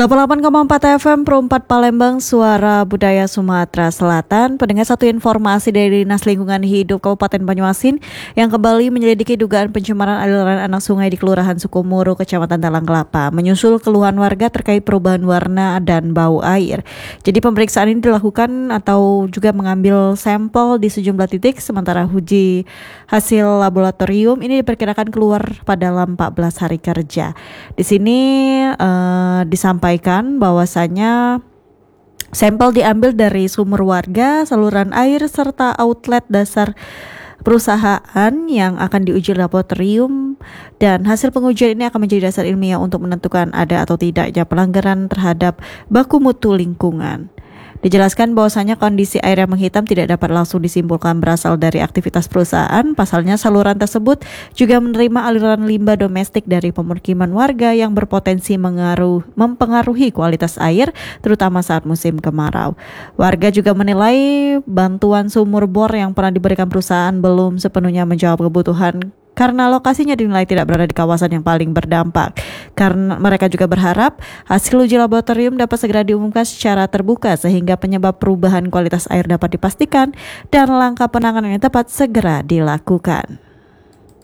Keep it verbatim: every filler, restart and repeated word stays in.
delapan puluh delapan koma empat F M Pro empat Palembang, Suara Budaya Sumatera Selatan. Pendengar, satu informasi dari Dinas Lingkungan Hidup Kabupaten Banyuasin yang kembali menyelidiki dugaan pencemaran aliran anak sungai di Kelurahan Sukomoro, Kecamatan Talang Kelapa, menyusul keluhan warga terkait perubahan warna dan bau air. Jadi pemeriksaan ini dilakukan atau juga mengambil sampel di sejumlah titik, sementara uji hasil laboratorium ini diperkirakan keluar pada dalam empat belas hari kerja. Di sini uh, disampaikan bahwasanya sampel diambil dari sumur warga, saluran air, serta outlet dasar perusahaan yang akan diuji laboratorium, dan hasil pengujian ini akan menjadi dasar ilmiah untuk menentukan ada atau tidaknya pelanggaran terhadap baku mutu lingkungan. Dijelaskan bahwasanya kondisi air yang menghitam tidak dapat langsung disimpulkan berasal dari aktivitas perusahaan. Pasalnya saluran tersebut juga menerima aliran limbah domestik dari pemukiman warga yang berpotensi mengaruh, mempengaruhi kualitas air, terutama saat musim kemarau. Warga juga menilai bantuan sumur bor yang pernah diberikan perusahaan belum sepenuhnya menjawab kebutuhan, karena lokasinya dinilai tidak berada di kawasan yang paling berdampak. Karena mereka juga berharap hasil uji laboratorium dapat segera diumumkan secara terbuka sehingga penyebab perubahan kualitas air dapat dipastikan dan langkah penanganan yang tepat segera dilakukan.